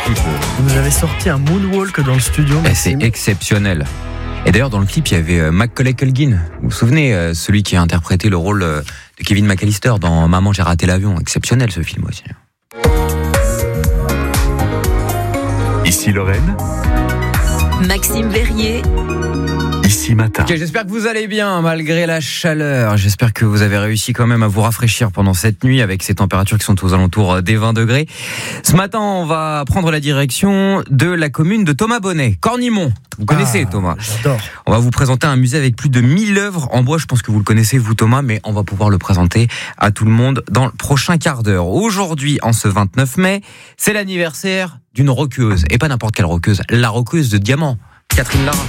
clip. Vous nous avez sorti un moonwalk dans le studio. C'est exceptionnel. Et d'ailleurs, dans le clip, il y avait Macaulay Culkin. Vous vous souvenez, celui qui a interprété le rôle de Kevin McAllister dans Maman, j'ai raté l'avion. Exceptionnel ce film aussi. Ici Lorraine. Maxime Verrier. Ici Matin. Okay, j'espère que vous allez bien malgré la chaleur. J'espère que vous avez réussi quand même à vous rafraîchir pendant cette nuit avec ces températures qui sont aux alentours des 20 degrés. Ce matin, on va prendre la direction de la commune de Thomas Bonnet, Cornimont. Vous connaissez Thomas? J'adore. On va vous présenter un musée avec plus de 1000 œuvres en bois. Je pense que vous le connaissez vous Thomas, mais on va pouvoir le présenter à tout le monde dans le prochain quart d'heure. Aujourd'hui, en ce 29 mai, c'est l'anniversaire d'une rockeuse. Et pas n'importe quelle rockeuse, la rockeuse de diamant, Catherine Lara.